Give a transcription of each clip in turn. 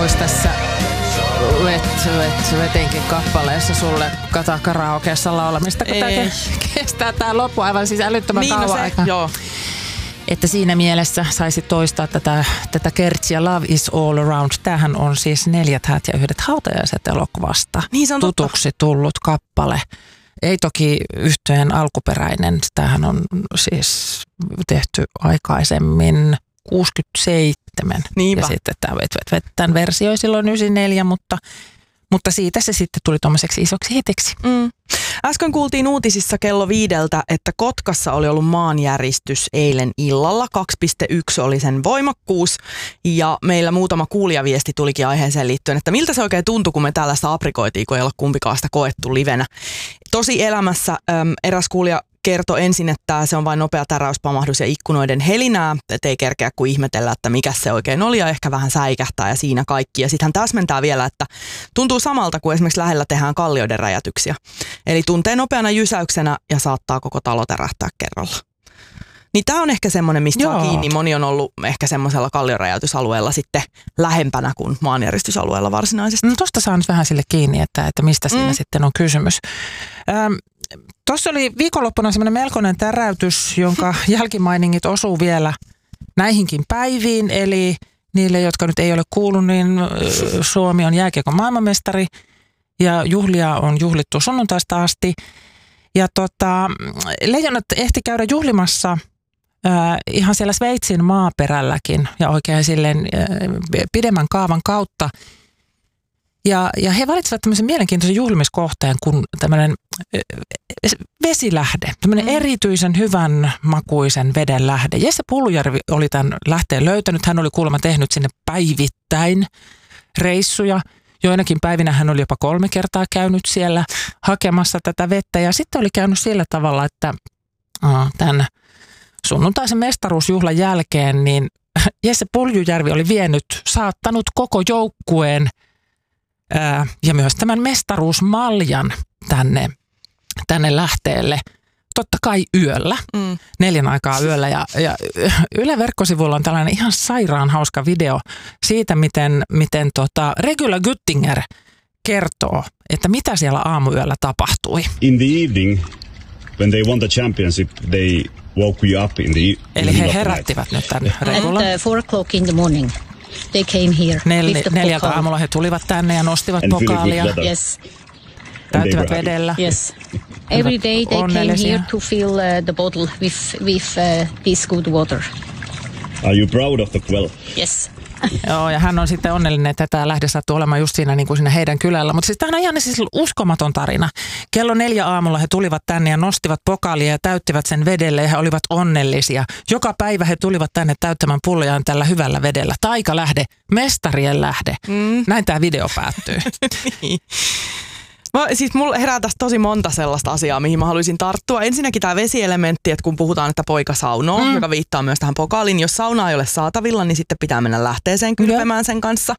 olisi tässä vetinkin kappaleessa sulle karaokeessa laulamista, kun tämä kestää tämä loppu aivan siis älyttömän kauan aikaa. Joo. Että siinä mielessä saisi toistaa tätä kertsiä Love is all around. Tämähän on siis 4 häät ja 1 hautajaiset -elokuvasta Niin se on tutuksi tullut kappale. Ei toki yhtyeen alkuperäinen. Tämähän on siis tehty aikaisemmin 67. Niinpä. Ja sitten tämän versioi silloin 94, mutta siitä se sitten tuli tuommoiseksi isoksi hitiksi. Äsken kuultiin uutisissa kello 5, että Kotkassa oli ollut maanjäristys eilen illalla. 2,1 oli sen voimakkuus ja meillä muutama kuulijaviesti tulikin aiheeseen liittyen, että miltä se oikein tuntui, kun me täällä sitä aprikoitiin, kun ei olla kumpikaan sitä koettu livenä. Tosi elämässä eräs kuulija kertoi ensin, että se on vain nopea täräyspamahdus ja ikkunoiden helinää, ettei kerkeä kuin ihmetellä, että mikä se oikein oli ja ehkä vähän säikähtää ja siinä kaikki. Ja sitten hän täsmentää vielä, että tuntuu samalta kuin esimerkiksi lähellä tehdään kallioiden räjätyksiä. Eli tuntee nopeana jysäyksenä ja saattaa koko talo tärähtää kerralla. Niin tämä on ehkä semmoinen, mistä saa kiinni. Moni on ollut ehkä semmoisella kallioräjäytysalueella sitten lähempänä kuin maanjäristysalueella varsinaisesti. No tuosta saa nyt vähän sille kiinni, että mistä siinä sitten on kysymys. Tuossa oli viikonloppuna semmoinen melkoinen täräytys, jonka jälkimainingit osuu vielä näihinkin päiviin. Eli niille, jotka nyt ei ole kuullut, niin Suomi on jääkiekon maailmanmestari ja juhlia on juhlittu sunnuntaista asti. Ja Leijonat ehti käydä juhlimassa ihan siellä Sveitsin maaperälläkin ja oikein silleen pidemmän kaavan kautta. Ja he valitsivat tämmöisen mielenkiintoisen juhlimiskohteen kuin tämmöinen vesilähde, tämmöinen erityisen hyvän makuisen veden lähde. Jesse Puljujärvi oli tämän lähteen löytänyt. Hän oli kuulemma tehnyt sinne päivittäin reissuja. Joinakin päivinä hän oli jopa 3 kertaa käynyt siellä hakemassa tätä vettä. Ja sitten oli käynyt sillä tavalla, että tämän sunnuntaisen mestaruusjuhlan jälkeen niin Jesse Puljujärvi oli saattanut koko joukkueen ja myös tämän mestaruusmaljan tänne lähteelle, totta kai yöllä, 4 aikaa yöllä. Ja Yle verkkosivuilla on tällainen ihan sairaan hauska video siitä, miten Regula Güttinger kertoo, että mitä siellä aamuyöllä tapahtui. In the evening, when they won the championship, they woke you up in the Eli he herättivät nyt tämän Regula. At 4 o'clock in the morning. They came here. 4 aamulla he tulivat tänne ja nostivat pokaalia. Yes. Täyttivät vedellä. Yes. Every day they came here to fill the bottle with this good water. Are you proud of the well? Yes. Joo, ja hän on sitten onnellinen, että tämä lähde sattui olemaan just siinä, niin kuin siinä heidän kylällä. Mutta siis tämä on ihan siis uskomaton tarina. Kello 4 aamulla he tulivat tänne ja nostivat pokaalia ja täyttivät sen vedelle ja he olivat onnellisia. Joka päivä he tulivat tänne täyttämään pullojaan tällä hyvällä vedellä. Taikalähde, mestarien lähde. Näin tämä video päättyy. Niin. Siis mulla herää tästä tosi monta sellaista asiaa, mihin mä haluaisin tarttua. Ensinnäkin tämä vesielementti, että kun puhutaan, että poika saunoo, joka viittaa myös tähän pokaaliin. Jos saunaa ei ole saatavilla, niin sitten pitää mennä lähteeseen kylpemään sen kanssa.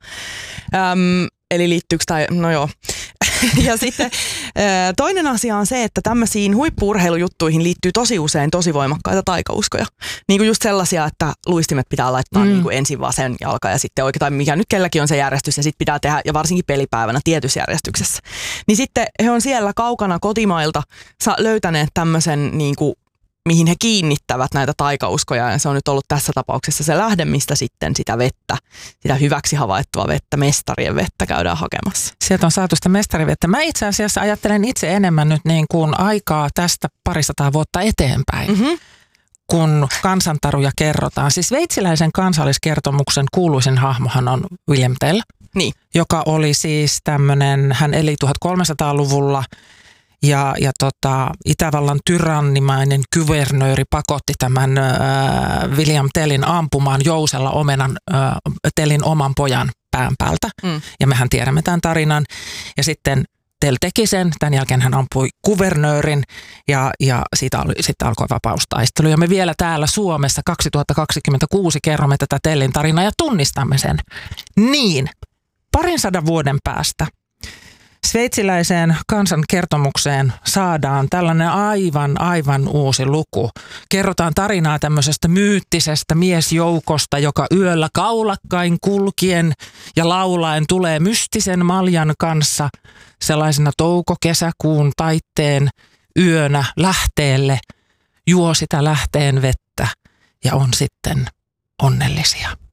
Eli liittyykö tämä, no joo. Ja sitten toinen asia on se, että tämmöisiin huippu-urheilujuttuihin liittyy tosi usein tosi voimakkaita taikauskoja. Niin kuin just sellaisia, että luistimet pitää laittaa niin kuin ensin vasen jalka ja sitten oikein, tai mikä nyt kelläkin on se järjestys ja sitten pitää tehdä, ja varsinkin pelipäivänä tietyssä järjestyksessä. Niin sitten he on siellä kaukana kotimailta löytäneet tämmöisen niin kuin mihin he kiinnittävät näitä taikauskoja, ja se on nyt ollut tässä tapauksessa se lähde, mistä sitten sitä vettä, sitä hyväksi havaittua vettä, mestarien vettä käydään hakemassa. Sieltä on saatu sitä mestarivettä. Mä itse asiassa ajattelen itse enemmän nyt niin kuin aikaa tästä 200 vuotta eteenpäin, kun kansantaruja kerrotaan. Siis sveitsiläisen kansalliskertomuksen kuuluisin hahmohan on William Tell, joka oli siis tämmöinen, hän eli 1300-luvulla, ja Itävallan tyrannimainen kuvernööri pakotti tämän William Tellin ampumaan jousella omenan Tellin oman pojan pään päältä. Ja mehän tiedämme tämän tarinan. Ja sitten Tell teki sen, tämän jälkeen hän ampui kuvernöörin ja siitä sitten alkoi vapaustaistelu. Ja me vielä täällä Suomessa 2026 kerromme tätä Tellin tarinaa ja tunnistamme sen. Niin, 200 vuoden päästä Sveitsiläiseen kansankertomukseen saadaan tällainen aivan uusi luku. Kerrotaan tarinaa tämmöisestä myyttisestä miesjoukosta, joka yöllä kaulakkain kulkien ja laulaen tulee mystisen maljan kanssa sellaisena touko-kesäkuun taitteen yönä lähteelle, juo sitä lähteen vettä ja on sitten onnellisia.